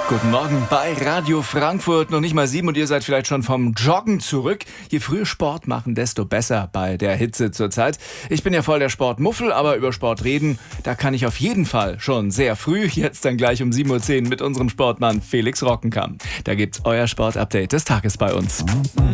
Guten Morgen bei Radio Frankfurt. Noch nicht mal 7 und ihr seid vielleicht schon vom Joggen zurück. Je früher Sport machen, desto besser bei der Hitze zurzeit. Ich bin ja voll der Sportmuffel, aber über Sport reden, da kann ich auf jeden Fall schon sehr früh. Jetzt dann gleich um 7.10 Uhr mit unserem Sportmann Felix Rockenkamp. Da gibt's euer Sportupdate des Tages bei uns.